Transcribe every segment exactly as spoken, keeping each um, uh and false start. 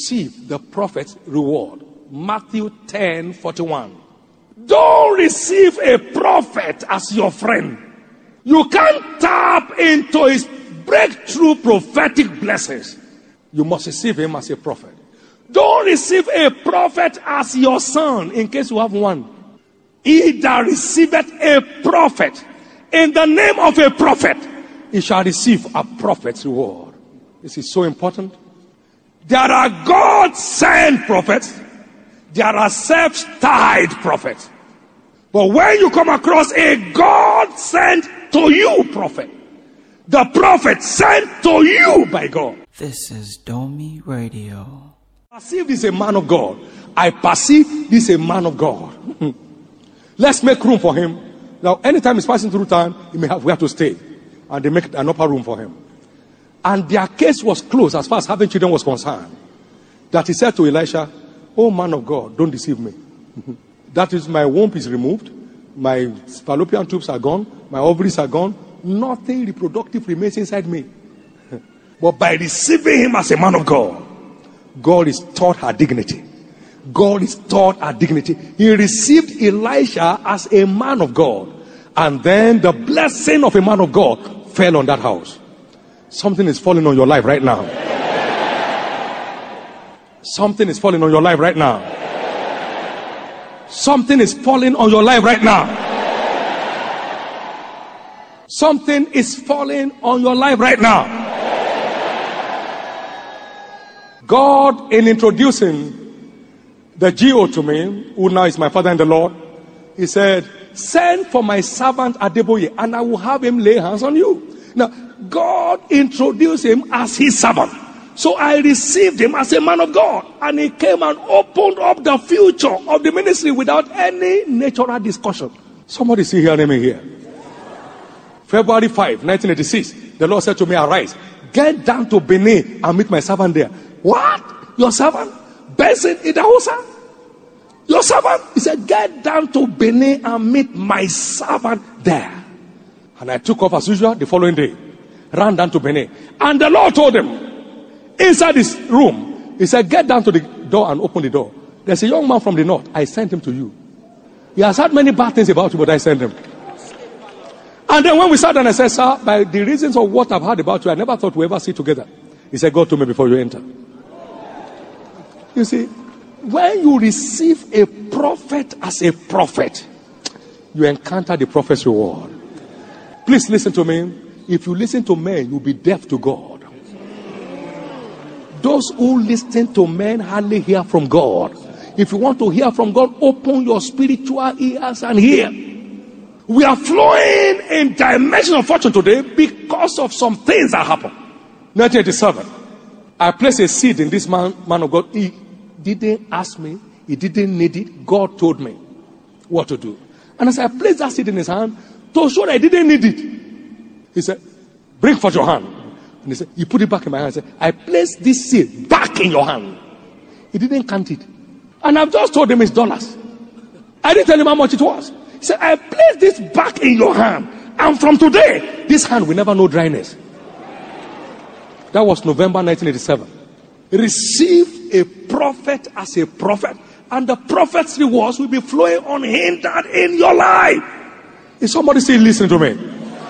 receive the prophet's reward. Matthew ten forty-one. Don't receive a prophet as your friend. You can't tap into his breakthrough prophetic blessings. You must receive him as a prophet. Don't receive a prophet as your son, in case you have one. He that receiveth a prophet in the name of a prophet, he shall receive a prophet's reward. This is so important. There are God-sent prophets. There are self-tied prophets. But when you come across a God-sent to you prophet, the prophet sent to you by God. This is Domi Radio. I perceive this a man of God. I perceive this a man of God. Let's make room for him. Now, anytime he's passing through town, he may have where to stay. And they make an upper room for him. And their case was closed as far as having children was concerned. That he said to Elisha, "Oh man of God, don't deceive me. That is, my womb is removed. My fallopian tubes are gone. My ovaries are gone. Nothing reproductive remains inside me." But by receiving him as a man of God, God is taught her dignity. God is taught her dignity. He received Elisha as a man of God. And then the blessing of a man of God fell on that house. Something is falling on your life right now. Something is falling on your life right now. Something is falling on your life right now. Something is falling on your life right now. God, in introducing the G O to me, who now is my father in the Lord, he said, "Send for my servant Adeboye, and I will have him lay hands on you." Now, God introduced him as his servant. So I received him as a man of God. And he came and opened up the future of the ministry without any natural discussion. Somebody see hearing me here. February fifth, nineteen eighty-six, the Lord said to me, "Arise, get down to Benin and meet my servant there." What? Your servant? Benson Idahosa? Your servant? He said, "Get down to Benin and meet my servant there." And I took off as usual the following day. Ran down to Benin. And the Lord told him, inside this room, he said, "Get down to the door and open the door. There's a young man from the north. I sent him to you. He has heard many bad things about you, but I sent him." And then when we sat down, I said, "Sir, by the reasons of what I've heard about you, I never thought we'd ever sit together." He said, "Go to me before you enter." You see, when you receive a prophet as a prophet, you encounter the prophet's reward. Please listen to me. If you listen to men, you'll be deaf to God. Those who listen to men hardly hear from God. If you want to hear from God, open your spiritual ears and hear. We are flowing in dimension of fortune today because of some things that happened. nineteen eighty-seven, I placed a seed in this man, man of God. He didn't ask me. He didn't need it. God told me what to do. And as I placed that seed in his hand, to show that I didn't need it, he said, "Bring forth your hand." And he said, he put it back in my hand. I said, "I placed this seed back in your hand." He didn't count it. And I've just told him it's dollars. I didn't tell him how much it was. He said, "I placed this back in your hand. And from today, this hand will never know dryness." That was November nineteen eighty-seven. Receive a prophet as a prophet, and the prophet's rewards will be flowing unhindered in your life. Is somebody still listening to me?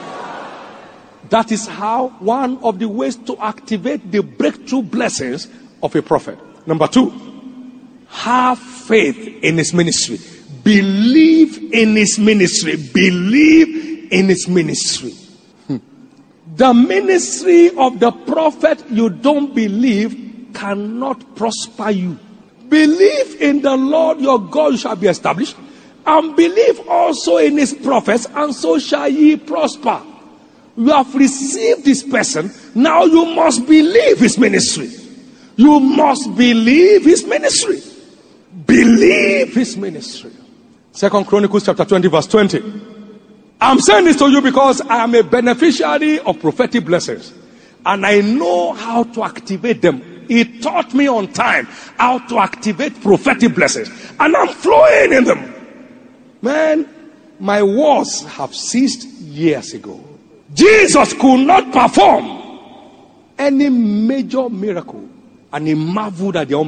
That is how one of the ways to activate the breakthrough blessings of a prophet. Number two, have faith in his ministry. Believe in his ministry. Believe in his ministry. Hmm. The ministry of the prophet you don't believe cannot prosper you. Believe in the Lord your God, you shall be established. And believe also in his prophets, and so shall ye prosper. You have received this person. Now you must believe his ministry. You must believe his ministry. Believe his ministry. Second Chronicles chapter twenty verse twenty. I'm saying this to you because I am a beneficiary of prophetic blessings. And I know how to activate them. He taught me on time how to activate prophetic blessings. And I'm flowing in them. Man, my wars have ceased years ago. Jesus could not perform any major miracle, and he marveled at the